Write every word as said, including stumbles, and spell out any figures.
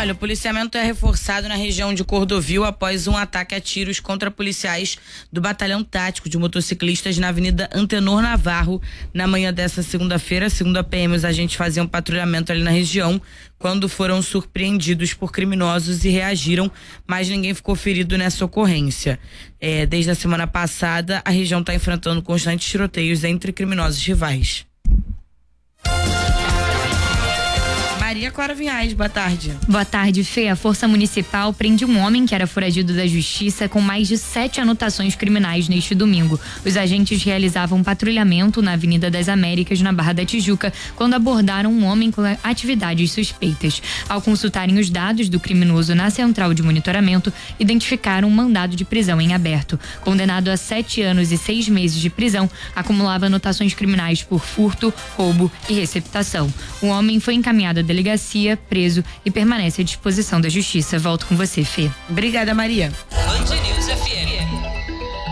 Olha, o policiamento é reforçado na região de Cordovil após um ataque a tiros contra policiais do Batalhão Tático de Motociclistas na Avenida Antenor Navarro na manhã dessa segunda-feira. Segundo a P M, os agentes faziam patrulhamento ali na região quando foram surpreendidos por criminosos e reagiram, mas ninguém ficou ferido nessa ocorrência. É, desde a semana passada, a região está enfrentando constantes tiroteios entre criminosos rivais. Maria Clara Vinhais, boa tarde. Boa tarde, Fê. A Força Municipal prende um homem que era foragido da justiça com mais de sete anotações criminais neste domingo. Os agentes realizavam um patrulhamento na Avenida das Américas, na Barra da Tijuca, quando abordaram um homem com atividades suspeitas. Ao consultarem os dados do criminoso na central de monitoramento, identificaram um mandado de prisão em aberto. Condenado a sete anos e seis meses de prisão, acumulava anotações criminais por furto, roubo e receptação. O homem foi encaminhado à delegacia delegacia, preso e permanece à disposição da justiça. Volto com você, Fê. Obrigada, Maria. Band News F M.